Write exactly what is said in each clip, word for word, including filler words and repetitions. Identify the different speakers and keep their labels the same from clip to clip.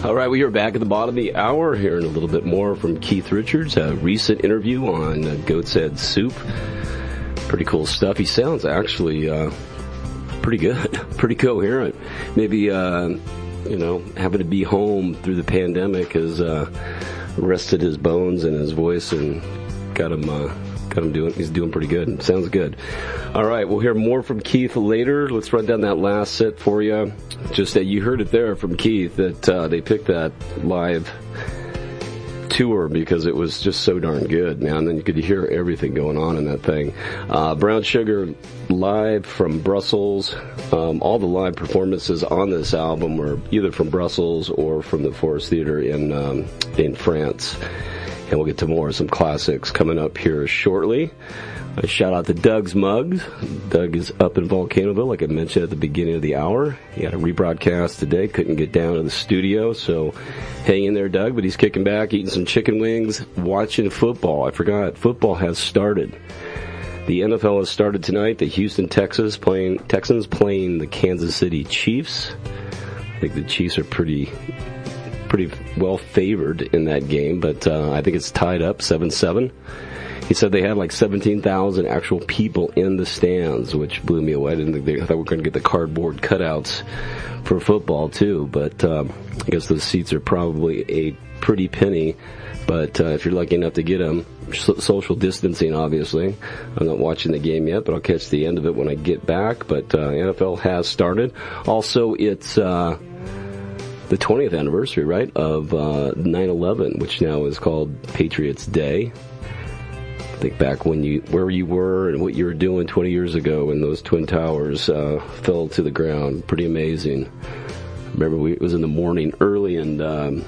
Speaker 1: All right, we are back at the bottom of the hour, hearing a little bit more from Keith Richards, a recent interview on uh, Goat's Head Soup. Pretty cool stuff. He sounds actually uh, pretty good, pretty coherent. Maybe, uh, you know, having to be home through the pandemic has uh, rested his bones and his voice and got him, uh, got him doing, he's doing pretty good. Sounds good. All right, we'll hear more from Keith later. Let's run down that last set for you. Just that you heard it there from Keith that uh, they picked that live tour because it was just so darn good, man. And then you could hear everything going on in that thing. Uh, Brown Sugar live from Brussels. Um, all the live performances on this album were either from Brussels or from the Forest Theater in um, in France. And we'll get to more some classics coming up here shortly. A shout out to Doug's Mugs. Doug is up in Volcanoville, like I mentioned at the beginning of the hour. He had a rebroadcast today, couldn't get down to the studio, so hang in there, Doug. But he's kicking back, eating some chicken wings, watching football. I forgot, football has started. The N F L has started tonight. The Houston Texans playing Texans playing the Kansas City Chiefs. I think the Chiefs are pretty pretty well favored in that game, but uh, I think it's tied up seven seven. He said they had like seventeen thousand actual people in the stands, which blew me away. I didn't think they, I thought we were going to get the cardboard cutouts for football too, but um, I guess those seats are probably a pretty penny. But uh, if you're lucky enough to get them, social distancing, obviously. I'm not watching the game yet, but I'll catch the end of it when I get back. But uh, N F L has started. Also, it's uh, the twentieth anniversary, right, of uh, nine eleven, which now is called Patriots Day. Think back when you where you were and what you were doing twenty years ago when those Twin Towers uh, fell to the ground. Pretty amazing. Remember, we, it was in the morning early, and um,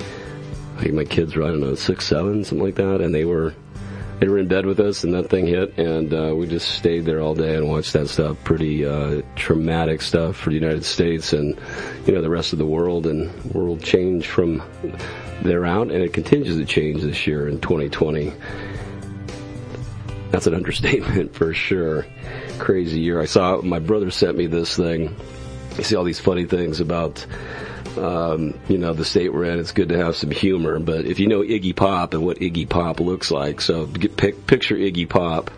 Speaker 1: I think my kids were, I don't know, six, seven, something like that, and they were they were in bed with us, and that thing hit, and uh, we just stayed there all day and watched that stuff. Pretty uh, traumatic stuff for the United States and, you know, the rest of the world, and world changed from there out, and it continues to change this year in twenty twenty. That's an understatement for sure. Crazy year. I saw, my brother sent me this thing. You see all these funny things about, um, you know, the state we're in. It's good to have some humor. But if you know Iggy Pop and what Iggy Pop looks like, so get, pic, picture Iggy Pop.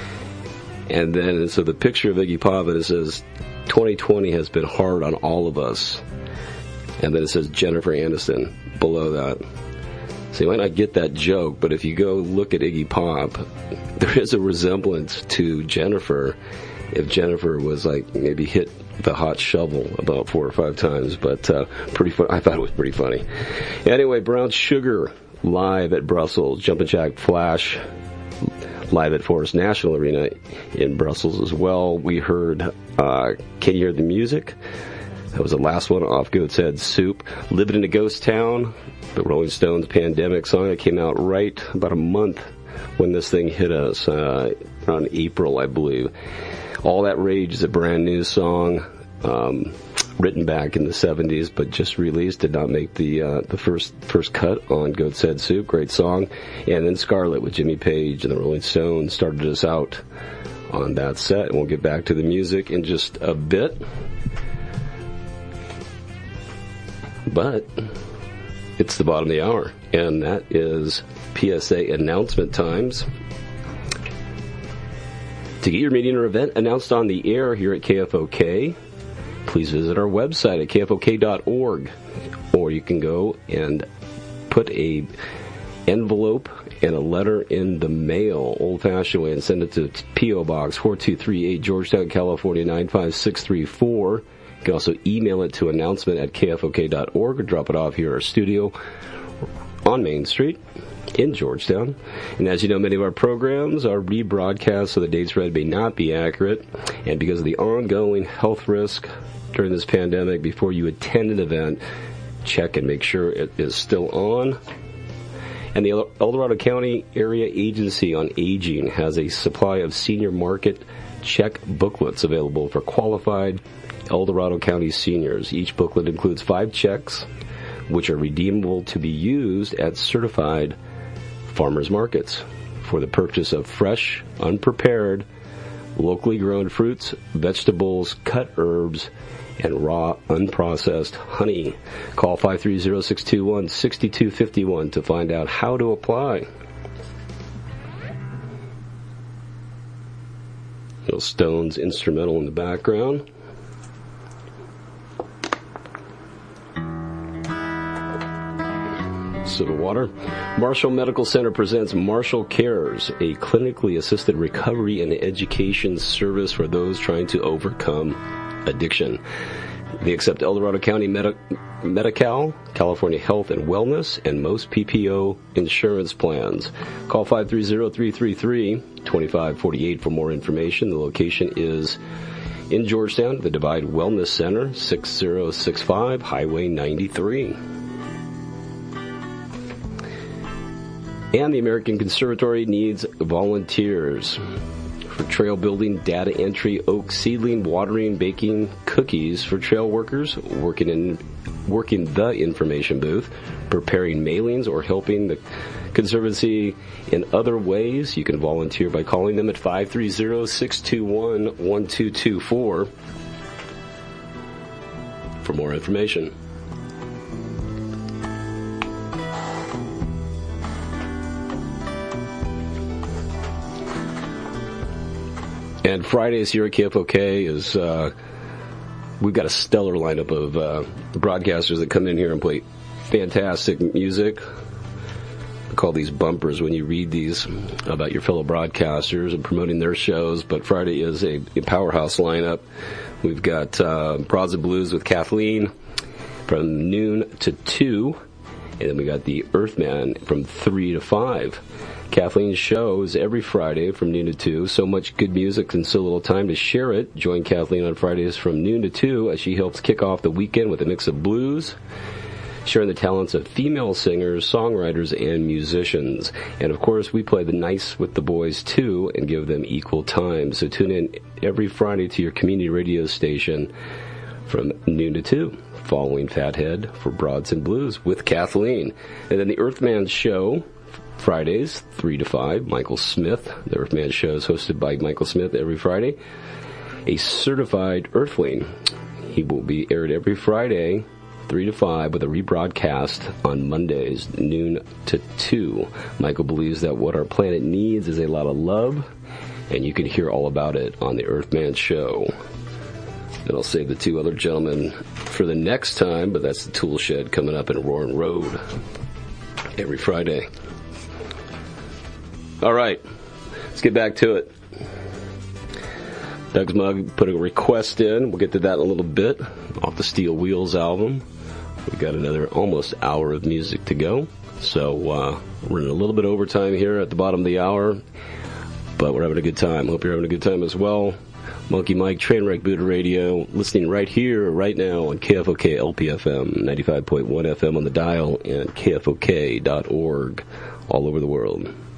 Speaker 1: And then, so the picture of Iggy Pop, and it says, twenty twenty has been hard on all of us. And then it says Jennifer Aniston below that. So you might not get that joke, but if you go look at Iggy Pop, there is a resemblance to Jennifer if Jennifer was like maybe hit the hot shovel about four or five times, but uh, pretty fun. I thought it was pretty funny. Anyway, Brown Sugar live at Brussels, Jumpin' Jack Flash live at Forest National Arena in Brussels as well. We heard uh, Can You Hear the Music? That was the last one off Goat's Head Soup. Living in a Ghost Town, the Rolling Stones Pandemic song. It came out right about a month when this thing hit us, uh, around April, I believe. All That Rage is a brand new song, um, written back in the seventies, but just released. Did not make the uh, the first first cut on Goat's Head Soup. Great song. And then Scarlet with Jimmy Page and the Rolling Stones started us out on that set. And we'll get back to the music in just a bit. But it's the bottom of the hour, and that is P S A announcement times. To get your meeting or event announced on the air here at K F O K, please visit our website at K F O K dot org, or you can go and put a envelope and a letter in the mail, old-fashioned way, and send it to P O Box four two three eight, Georgetown, California nine five six three four. You can also email it to announcement at K F O K dot org or drop it off here at our studio on Main Street in Georgetown. And as you know, many of our programs are rebroadcast, so the dates read may not be accurate. And because of the ongoing health risk during this pandemic, before you attend an event, check and make sure it is still on. And the El Dorado County Area Agency on Aging has a supply of senior market check booklets available for qualified El Dorado County seniors. Each booklet includes five checks, which are redeemable to be used at certified farmers markets for the purchase of fresh, unprepared, locally grown fruits, vegetables, cut herbs, and raw, unprocessed honey. Call five three zero, six two one, six two five one to find out how to apply. Little Stones instrumental in the background. Sip of water. Marshall Medical Center presents Marshall Cares, a clinically assisted recovery and education service for those trying to overcome addiction. They accept El Dorado County Medi- Medi-Cal, California Health and Wellness, and most P P O insurance plans. Call five three zero, three three three, two five four eight for more information. The location is in Georgetown, the Divide Wellness Center, six oh six five Highway ninety-three. And the American Conservatory needs volunteers for trail building, data entry, oak seedling, watering, baking, cookies for trail workers, working in working the information booth, preparing mailings, or helping the Conservancy in other ways. You can volunteer by calling them at five three zero, six two one, one two two four for more information. And Fridays here at K F O K is, uh, we've got a stellar lineup of uh, broadcasters that come in here and play fantastic music. We call these bumpers when you read these about your fellow broadcasters and promoting their shows. But Friday is a, a powerhouse lineup. We've got uh, Broads and Blues with Kathleen from noon to two. And then we got the Earthman from three to five. Kathleen's show is every Friday from noon to two. So much good music and so little time to share it. Join Kathleen on Fridays from noon to two as she helps kick off the weekend with a mix of blues, sharing the talents of female singers, songwriters, and musicians. And, of course, we play the nice with the boys, too, and give them equal time. So tune in every Friday to your community radio station from noon to two, following Fathead for Broads and Blues with Kathleen. And then the Earthman Show, Fridays, three to five. Michael Smith. The Earthman Show is hosted by Michael Smith every Friday, a certified Earthling. He will be aired every Friday, three to five, with a rebroadcast on Mondays, noon to two. Michael believes that what our planet needs is a lot of love, and you can hear all about it on the Earthman Show. And I'll save the two other gentlemen for the next time, but that's the Tool Shed coming up in Roaring Road every Friday. All right, let's get back to it. Doug's Mug put a request in. We'll get to that in a little bit off the Steel Wheels album. We've got another almost hour of music to go. So uh, we're in a little bit overtime here at the bottom of the hour, but we're having a good time. Hope you're having a good time as well. Monkey Mike, Trainwreck Buddha Radio, listening right here, right now on K F O K L P F M, ninety-five point one F M on the dial, and K F O K dot org all over the world.